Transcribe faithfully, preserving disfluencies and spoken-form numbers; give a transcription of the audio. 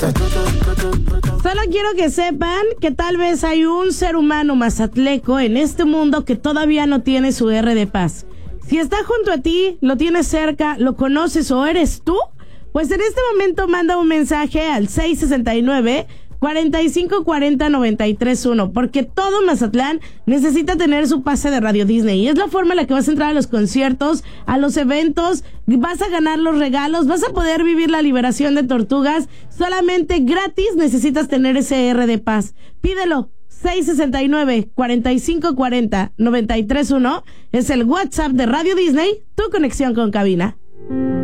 Solo quiero que sepan que tal vez hay un ser humano mazatleco en este mundo que todavía no tiene su R de paz. Si está junto a ti, lo tienes cerca, lo conoces o eres tú, pues en este momento manda un mensaje al seis sesenta y nueve, cuarenta y cinco cuarenta, noventa y tres uno, porque todo Mazatlán necesita tener su pase de Radio Disney y es la forma en la que vas a entrar a los conciertos, a los eventos, vas a ganar los regalos, vas a poder vivir la liberación de tortugas, solamente gratis necesitas tener ese R de paz. Pídelo. seis sesenta y nueve, cuarenta y cinco cuarenta, noventa y tres uno es el WhatsApp de Radio Disney, tu conexión con cabina.